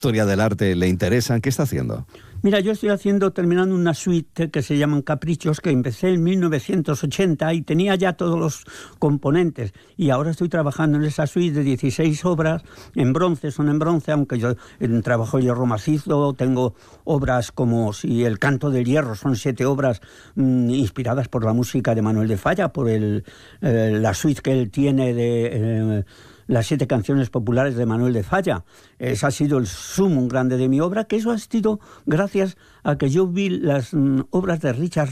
historia del arte le interesan. ¿Qué está haciendo? Mira, yo estoy terminando una suite que se llaman Caprichos, que empecé en 1980 y tenía ya todos los componentes. Y ahora estoy trabajando en esa suite de 16 obras, son en bronce, aunque yo trabajo hierro macizo, tengo obras como El canto del hierro, son 7 obras inspiradas por la música de Manuel de Falla, por la suite que él tiene de... las 7 canciones populares de Manuel de Falla. Ese ha sido el sumum grande de mi obra, que eso ha sido gracias a que yo vi las obras de Richard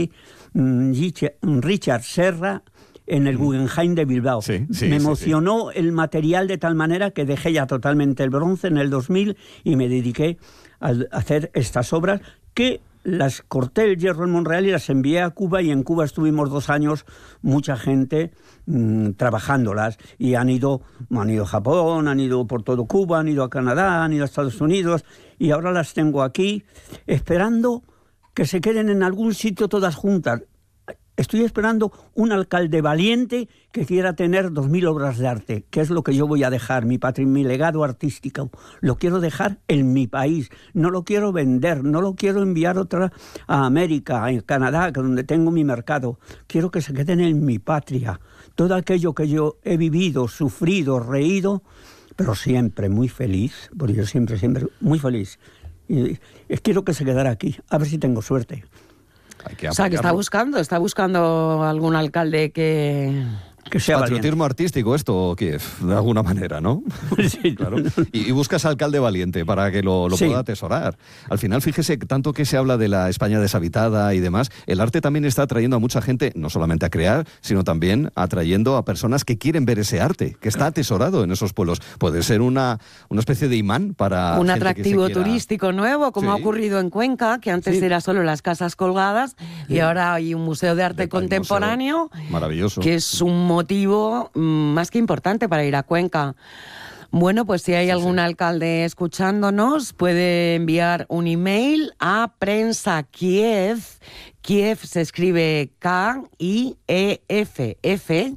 Serra en el Guggenheim de Bilbao. Me emocionó el material de tal manera que dejé ya totalmente el bronce en el 2000 y me dediqué a hacer estas obras que las corté el hierro en Montreal y las envié a Cuba, y en Cuba estuvimos 2 años, mucha gente trabajándolas, y han ido a Japón, han ido por todo Cuba, han ido a Canadá, han ido a Estados Unidos, y ahora las tengo aquí esperando que se queden en algún sitio todas juntas. Estoy esperando un alcalde valiente que quiera tener 2.000 obras de arte, que es lo que yo voy a dejar, mi legado artístico. Lo quiero dejar en mi país, no lo quiero vender, no lo quiero enviar a América, a Canadá, donde tengo mi mercado. Quiero que se queden en mi patria. Todo aquello que yo he vivido, sufrido, reído, pero siempre muy feliz, porque yo siempre muy feliz. Y quiero que se quedara aquí, a ver si tengo suerte. O sea, que está buscando algún alcalde que sea patriotismo artístico esto, Kiev, de alguna manera, ¿no? Sí, claro. Y buscas alcalde valiente para que lo pueda atesorar. Al final, fíjese, tanto que se habla de la España deshabitada y demás, el arte también está atrayendo a mucha gente, no solamente a crear, sino también atrayendo a personas que quieren ver ese arte, que está atesorado en esos pueblos. Puede ser una especie de imán para un gente atractivo que se quiera... turístico nuevo, como ha ocurrido en Cuenca, que antes era solo las casas colgadas, y ahora hay un museo de arte contemporáneo. Maravilloso. Que es un motivo más que importante para ir a Cuenca. Bueno, pues si hay algún alcalde escuchándonos, puede enviar un email a Prensa Kiev. Kiev se escribe K-I-E-F-F,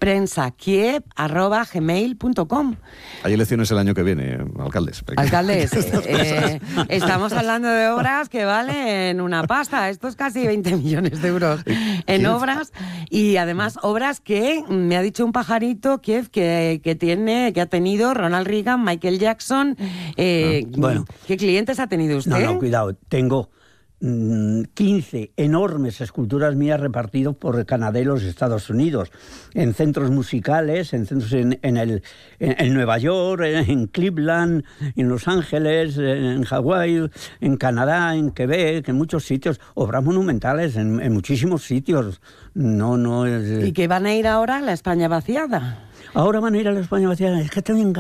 prensakiev@gmail.com. Hay elecciones el año que viene, alcaldes. Alcaldes, estamos hablando de obras que valen una pasta. Esto es casi 20 millones de euros en obras, y además obras que me ha dicho un pajarito, Kiev, que ha tenido Ronald Reagan, Michael Jackson. Bueno, ¿qué clientes ha tenido usted? No, cuidado, tengo 15 enormes esculturas mías repartidos por Canadá y los Estados Unidos, en centros musicales, en centros en Nueva York, en Cleveland, en Los Ángeles, en Hawái, en Canadá, en Quebec, en muchos sitios, obras monumentales en muchísimos sitios. No es... ¿Y qué van a ir ahora a la España vaciada? Ahora van a ir a la España vaciada. Es que también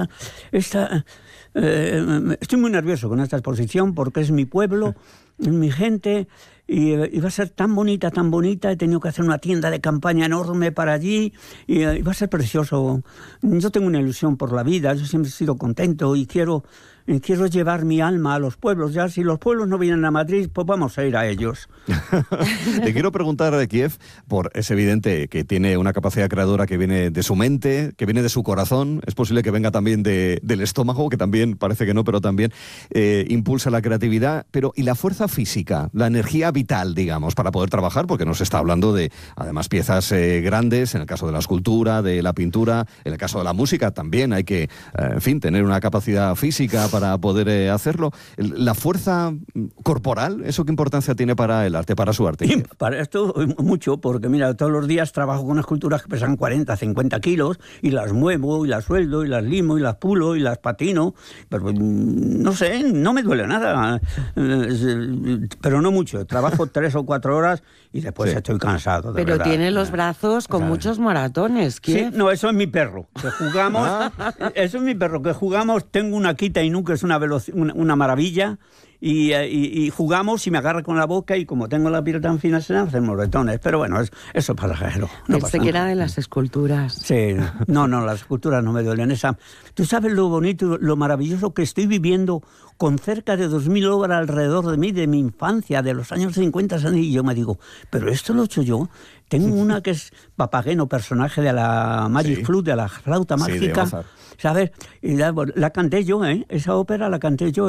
estoy muy nervioso con esta exposición porque es mi pueblo, es mi gente, y va a ser tan bonita. He tenido que hacer una tienda de campaña enorme para allí, y va a ser precioso. Yo tengo una ilusión por la vida, yo siempre he sido contento y quiero llevar mi alma a los pueblos. Ya si los pueblos no vienen a Madrid, pues vamos a ir a ellos. Te quiero preguntar, Kiev, es evidente que tiene una capacidad creadora que viene de su mente, que viene de su corazón, es posible que venga también del estómago, que también parece que no, pero también impulsa la creatividad, y la fuerza física, la energía vital, digamos, para poder trabajar, porque nos está hablando de, además, piezas grandes, en el caso de la escultura, de la pintura, en el caso de la música también hay que, tener una capacidad física para poder hacerlo. La fuerza corporal, ¿eso qué importancia tiene para el arte, para su arte? Y para esto mucho, porque mira, todos los días trabajo con esculturas que pesan 40, 50 kilos, y las muevo, y las sueldo, y las limo, y las pulo, y las patino, pero no sé, no me duele nada, pero no mucho. Trabajo 3 o 4 horas y después estoy cansado. Pero verdad. Tiene los brazos con muchos moratones. Sí, no, eso es mi perro, que jugamos. Eso es mi perro, que jugamos. Tengo una Akita Inu, que es una maravilla, y jugamos, y me agarra con la boca, y como tengo la piel tan fina se me hacen moretones. Pero bueno, eso es pasajero. No Él se queda de las esculturas. Sí, no, las esculturas no me duelen. Tú sabes lo bonito, lo maravilloso que estoy viviendo con cerca de 2.000 obras alrededor de mí, de mi infancia, de los años 50, y yo me digo, pero esto lo he hecho yo. Tengo una que es Papageno, personaje de la Magic Flute, de la flauta mágica, ¿sabes? Y la canté yo, esa ópera la canté yo.